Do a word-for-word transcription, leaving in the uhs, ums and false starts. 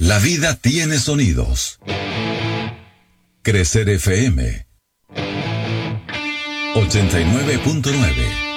La vida tiene sonidos. Crecer F M ochenta y nueve punto nueve.